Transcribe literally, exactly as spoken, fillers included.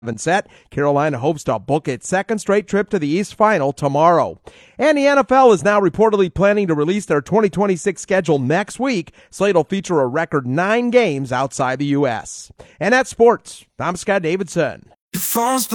set. Carolina hopes to book its second straight trip to the East Final tomorrow. And the N F L is now reportedly planning to release their twenty twenty-six schedule next week. Slate will feature a record nine games outside the U S. And that's sports. I'm Scott Davidson.